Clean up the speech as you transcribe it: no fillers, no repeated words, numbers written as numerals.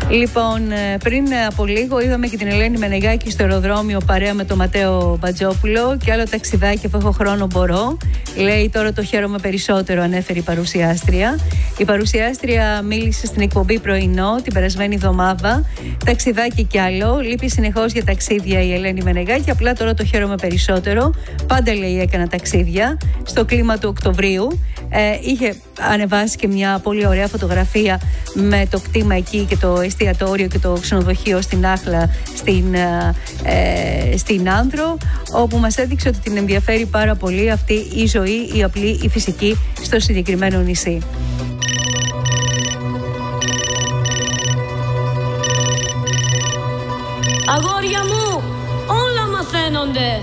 Λοιπόν, πριν από λίγο είδαμε και την Ελένη Μενεγάκη στο αεροδρόμιο παρέα με τον Ματέο Μπατζόπουλο και άλλο ταξιδάκι αφού έχω χρόνο μπορώ. Λέει τώρα το χαίρομαι περισσότερο, ανέφερε η παρουσιάστρια. Η παρουσιάστρια μίλησε στην εκπομπή πρωινό την περασμένη εβδομάδα. Ταξιδάκι κι άλλο. Λείπει συνεχώς για ταξίδια η Ελένη Μενεγάκη. Απλά τώρα το χαίρομαι περισσότερο. Πάντα λέει έκανα ταξίδια στο κλίμα του Οκτωβρίου. Είχε ανεβάσει και μια πολύ ωραία φωτογραφία με το κτήμα εκεί και το εστιατόριο και το ξενοδοχείο στην Άχλα στην Άνδρο, όπου μας έδειξε ότι την ενδιαφέρει πάρα πολύ αυτή η ζωή, η απλή, η φυσική στο συγκεκριμένο νησί. Αγόρια μου, όλα μαθαίνονται.